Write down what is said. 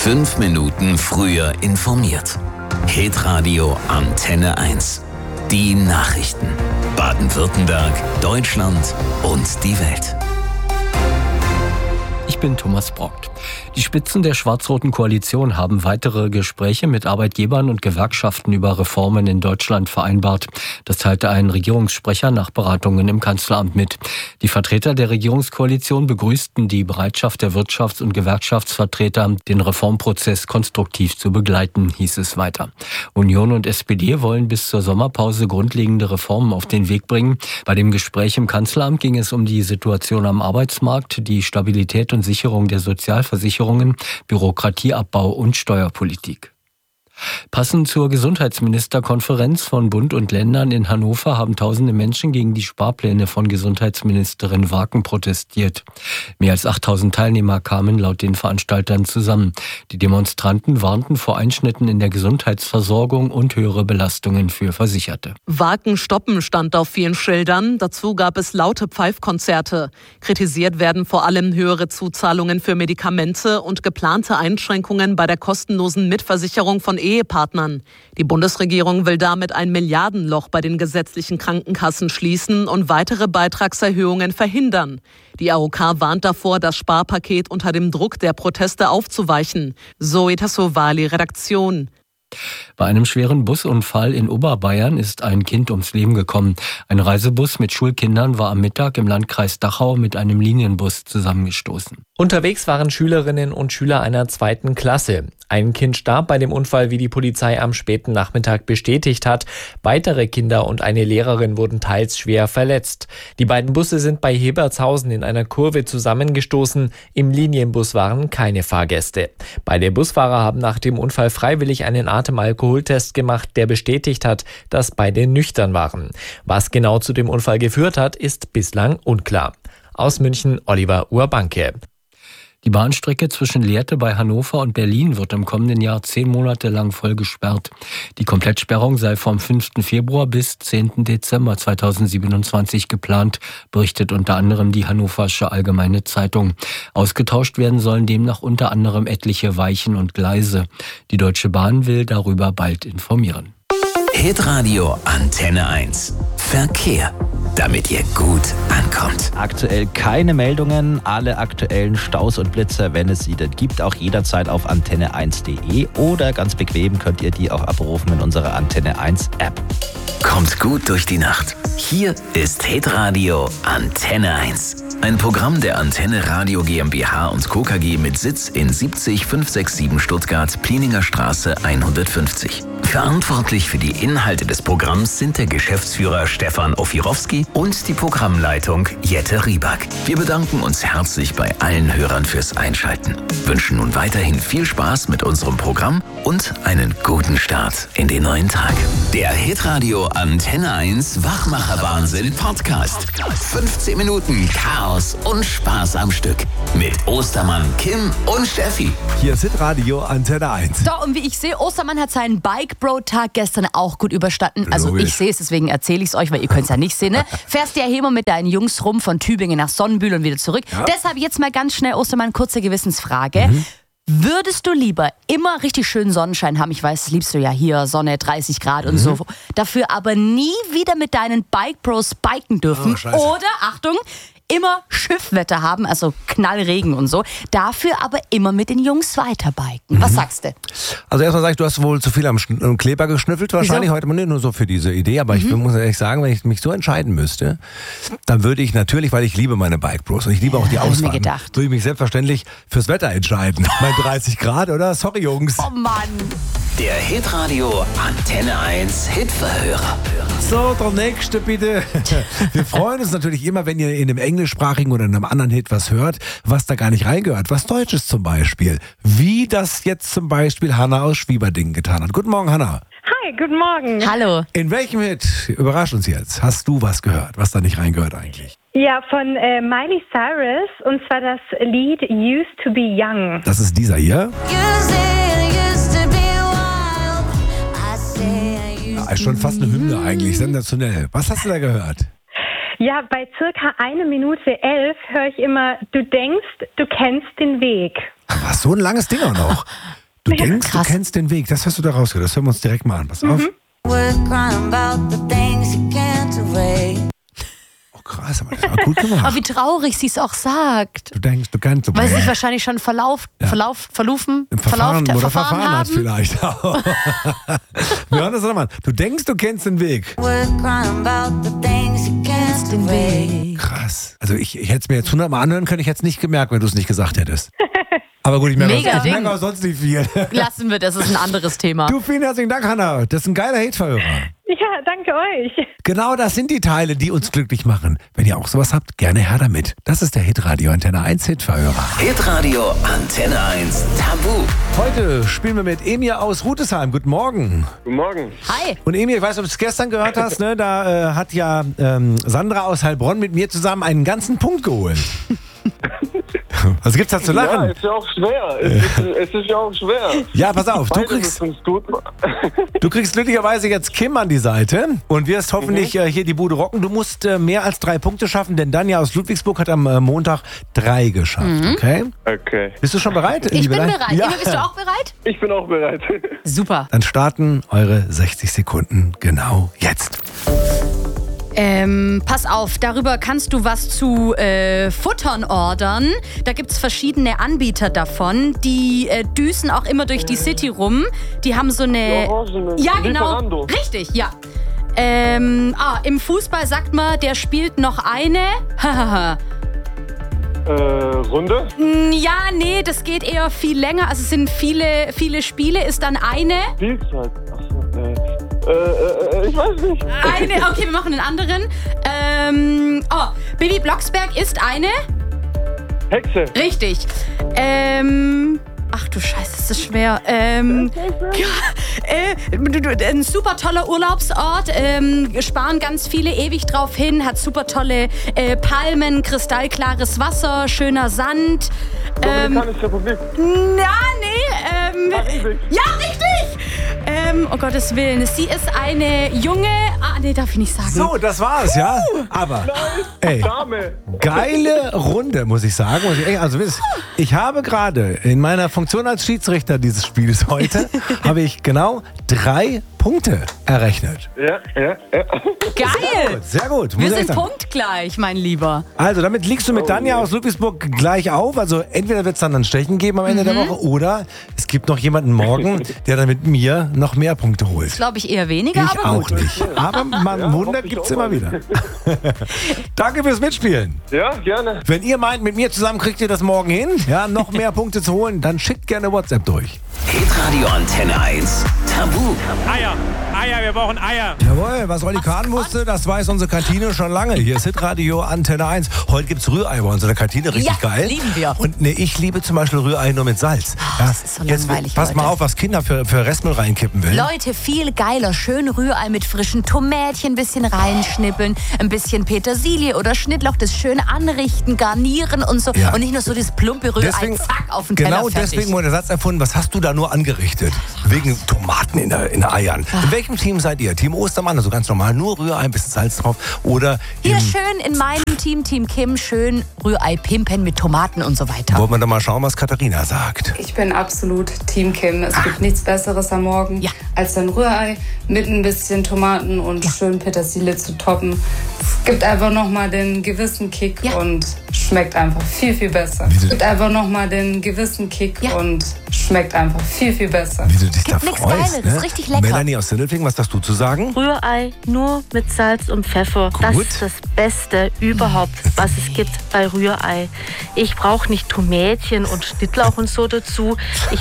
5 Minuten früher informiert. Hitradio Antenne 1. Die Nachrichten. Baden-Württemberg, Deutschland und die Welt. Ich bin Thomas Brockt. Die Spitzen der schwarz-roten Koalition haben weitere Gespräche mit Arbeitgebern und Gewerkschaften über Reformen in Deutschland vereinbart. Das teilte ein Regierungssprecher nach Beratungen im Kanzleramt mit. Die Vertreter der Regierungskoalition begrüßten die Bereitschaft der Wirtschafts- und Gewerkschaftsvertreter, den Reformprozess konstruktiv zu begleiten, hieß es weiter. Union und SPD wollen bis zur Sommerpause grundlegende Reformen auf den Weg bringen. Bei dem Gespräch im Kanzleramt ging es um die Situation am Arbeitsmarkt, die Stabilität und Sicherung der Sozialversicherungen, Bürokratieabbau und Steuerpolitik. Passend zur Gesundheitsministerkonferenz von Bund und Ländern in Hannover haben tausende Menschen gegen die Sparpläne von Gesundheitsministerin Waken protestiert. Mehr als 8000 Teilnehmer kamen laut den Veranstaltern zusammen. Die Demonstranten warnten vor Einschnitten in der Gesundheitsversorgung und höhere Belastungen für Versicherte. Waken stoppen stand auf vielen Schildern. Dazu gab es laute Pfeifkonzerte. Kritisiert werden vor allem höhere Zuzahlungen für Medikamente und geplante Einschränkungen bei der kostenlosen Mitversicherung von Ehepartnern. Die Bundesregierung will damit ein Milliardenloch bei den gesetzlichen Krankenkassen schließen und weitere Beitragserhöhungen verhindern. Die AOK warnt davor, das Sparpaket unter dem Druck der Proteste aufzuweichen. Zoe Tassovali, Redaktion. Bei einem schweren Busunfall in Oberbayern ist ein Kind ums Leben gekommen. Ein Reisebus mit Schulkindern war am Mittag im Landkreis Dachau mit einem Linienbus zusammengestoßen. Unterwegs waren Schülerinnen und Schüler einer 2. Klasse. Ein Kind starb bei dem Unfall, wie die Polizei am späten Nachmittag bestätigt hat. Weitere Kinder und eine Lehrerin wurden teils schwer verletzt. Die beiden Busse sind bei Hebertshausen in einer Kurve zusammengestoßen. Im Linienbus waren keine Fahrgäste. Beide Busfahrer haben nach dem Unfall freiwillig einen Atemalkoholtest gemacht, der bestätigt hat, dass beide nüchtern waren. Was genau zu dem Unfall geführt hat, ist bislang unklar. Aus München, Oliver Urbanke. Die Bahnstrecke zwischen Lehrte bei Hannover und Berlin wird im kommenden Jahr 10 Monate lang voll gesperrt. Die Komplettsperrung sei vom 5. Februar bis 10. Dezember 2027 geplant, berichtet unter anderem die Hannoversche Allgemeine Zeitung. Ausgetauscht werden sollen demnach unter anderem etliche Weichen und Gleise. Die Deutsche Bahn will darüber bald informieren. Hitradio Antenne 1. Verkehr. Damit ihr gut ankommt. Aktuell keine Meldungen. Alle aktuellen Staus und Blitzer, wenn es sie denn gibt, auch jederzeit auf antenne1.de oder ganz bequem könnt ihr die auch abrufen in unserer Antenne 1 App. Kommt gut durch die Nacht. Hier ist Hitradio Antenne 1. Ein Programm der Antenne Radio GmbH und Co. KG mit Sitz in 70567 Stuttgart, Plieninger Straße 150. Verantwortlich für die Inhalte des Programms sind der Geschäftsführer Stefan Ofirowski und die Programmleitung Jette Rieback. Wir bedanken uns herzlich bei allen Hörern fürs Einschalten. Wünschen nun weiterhin viel Spaß mit unserem Programm und einen guten Start in den neuen Tag. Der Hitradio Antenne 1 Wachmacher-Wahnsinn Podcast. 15 Minuten Chaos und Spaß am Stück. Mit Ostermann, Kim und Steffi. Hier ist Hitradio Antenne 1. So, und wie ich sehe, Ostermann hat seinen Bike-Bro-Tag gestern auch gut überstanden. Also Logisch. ich sehe es, deswegen erzähle ich es euch, weil ihr könnt es ja nicht sehen. Ne? Fährst ja immer mit deinen Jungs rum von Tübingen nach Sonnenbühl und wieder zurück. Ja. Deshalb jetzt mal ganz schnell, Ostermann, kurze Gewissensfrage. Würdest du lieber immer richtig schönen Sonnenschein haben? Ich weiß, das liebst du ja hier, Sonne, 30 Grad und so. Dafür aber nie wieder mit deinen Bike-Bros biken dürfen. Oh, oder, Achtung, immer Schiffwetter haben, also Knallregen und so. Dafür aber immer mit den Jungs weiterbiken. Was sagst du? Also erstmal sag ich, du hast wohl zu viel am Kleber geschnüffelt wahrscheinlich heute, nur so für diese Idee. Aber ich muss ehrlich sagen, wenn ich mich so entscheiden müsste, dann würde ich natürlich, weil ich liebe meine Bike Bros und ich liebe auch die Ausfahrten, würde ich mich selbstverständlich fürs Wetter entscheiden. Bei 30 Grad, oder? Sorry, Jungs. Oh Mann. Der Hitradio Antenne 1 Hitverhörer. So, der nächste bitte. Wir freuen uns natürlich immer, wenn ihr in einem englischsprachigen oder in einem anderen Hit was hört, was da gar nicht reingehört. Was Deutsches zum Beispiel. Wie das jetzt zum Beispiel Hanna aus Schwieberdingen getan hat. Guten Morgen, Hanna. Hi, guten Morgen. Hallo. In welchem Hit, überrascht uns jetzt, hast du was gehört, was da nicht reingehört eigentlich? Ja, von Miley Cyrus, und zwar das Lied Used to be Young. Das ist dieser hier? Ja, ist schon fast eine Hymne eigentlich, sensationell. Was hast du da gehört? Ja, bei circa 1 Minute 11 höre ich immer, du denkst, du kennst den Weg. krass, so ein langes Ding auch noch. Du denkst, du kennst den Weg. Das hast du da rausgehört. Das hören wir uns direkt mal an. Pass auf. Oh krass, aber das war gut gemacht. Aber wie traurig sie es auch sagt. Du denkst, du kannst. Weil sie sich wahrscheinlich schon verfahren hat vielleicht auch. Wir hören das nochmal. Du denkst, du kennst den Weg. Krass. Also ich hätte es mir jetzt 100 Mal anhören können, ich hätte es nicht gemerkt, wenn du es nicht gesagt hättest. Aber gut, ich merke auch sonst nicht viel. Lassen wir, das ist ein anderes Thema. Du, vielen herzlichen Dank, Hannah. Das ist ein geiler Hitverhörer. Ja, danke euch. Genau, das sind die Teile, die uns glücklich machen. Wenn ihr auch sowas habt, gerne her damit. Das ist der Hitradio Antenne 1 Hitverhörer. Hitradio Antenne 1 Tabu. Heute spielen wir mit Emir aus Rutesheim. Guten Morgen. Guten Morgen. Hi. Und Emir, ich weiß nicht, ob du es gestern gehört hast, ne? Da hat ja Sandra aus Heilbronn mit mir zusammen einen ganzen Punkt geholt. Was gibt's da zu lachen? Ja, ist ja auch schwer. Es ist ja auch schwer. Ja, pass auf, du kriegst glücklicherweise jetzt Kim an die Seite und wirst hoffentlich hier die Bude rocken. Du musst mehr als 3 Punkte schaffen, denn Danja aus Ludwigsburg hat am Montag 3 geschafft, okay? Okay. Bist du schon bereit? Ich bin bereit. Ja. Emil, bist du auch bereit? Ich bin auch bereit. Super. Dann starten eure 60 Sekunden genau jetzt. Pass auf, darüber kannst du was zu Futtern ordern. Da gibt es verschiedene Anbieter davon. Die düsen auch immer durch die City rum. Die haben so eine... Ja, genau. Lieferando. Richtig, ja. Im Fußball sagt man, der spielt noch eine... Runde? Ja, nee, das geht eher viel länger. Also es sind viele Spiele, ist dann eine... Spielzeit. Ich weiß nicht. Okay, wir machen einen anderen. Bibi Blocksberg ist eine... Hexe. Richtig. Ach du Scheiße, ist das schwer. Ein super toller Urlaubsort. Sparen ganz viele ewig drauf hin. Hat super tolle Palmen, kristallklares Wasser, schöner Sand. Dominikanische Republik. Ja, richtig! Oh Gottes Willen. Sie ist eine junge... darf ich nicht sagen. So, das war's, ja? Aber, ey, geile Runde, muss ich sagen. Also, ich habe gerade in meiner Funktion als Schiedsrichter dieses Spiels heute, habe ich genau 3 Punkte errechnet. Ja. Geil! Sehr gut. Wir sind punktgleich, mein Lieber. Also, damit liegst du mit Danja aus Ludwigsburg gleich auf. Also, entweder wird es dann ein Stechen geben am Ende der Woche oder es gibt noch jemanden morgen, der dann mit mir noch mehr Punkte holt. Das glaube ich eher weniger, Ich aber auch nicht. Aber ein Wunder gibt es immer wieder. Danke fürs Mitspielen. Ja, gerne. Wenn ihr meint, mit mir zusammen kriegt ihr das morgen hin, ja, noch mehr Punkte zu holen, dann schickt gerne WhatsApp durch. Hitradio Antenne 1 Tabu. Eier, wir brauchen Eier. Jawohl, was Olli Kahn wusste, das weiß unsere Kantine schon lange. Hier ist Hitradio Antenne 1. Heute gibt's Rührei bei unserer Kantine, richtig geil. Lieben wir. Und ich liebe zum Beispiel Rührei nur mit Salz. Das ist so langweilig, Pass mal auf, was Kinder für Restmüll reinkippen will. Leute, viel geiler. Schön Rührei mit frischen Tomätchen, ein bisschen reinschnippeln, ein bisschen Petersilie oder Schnittlauch, das schön anrichten, garnieren und so. Ja. Und nicht nur so dieses plumpe Rührei, zack, auf den Teller, genau fertig. Deswegen wurde der Satz erfunden, was hast du da nur angerichtet? Wegen Tomaten in den Eiern. In welchem Team seid ihr? Team Ostermann, also ganz normal, nur Rührei, ein bisschen Salz drauf? Oder hier schön in meinem Team, Team Kim, schön Rührei pimpen mit Tomaten und so weiter. Wollen wir doch mal schauen, was Katharina sagt. Ich bin absolut Team Kim. Es gibt nichts Besseres am Morgen, als ein Rührei mit ein bisschen Tomaten und schön Petersilie zu toppen. Es gibt einfach nochmal den gewissen Kick und schmeckt einfach viel, viel besser. Es gibt einfach nochmal den gewissen Kick und schmeckt einfach viel, viel besser. Wie du dich da freust, Geiles, ne? ist richtig lecker. Melanie aus Sindelfingen, was darfst du zu sagen? Rührei nur mit Salz und Pfeffer. Gut. Das ist das Beste überhaupt, was es gibt bei Rührei. Ich brauche nicht Tomätchen und Schnittlauch und so dazu. Ich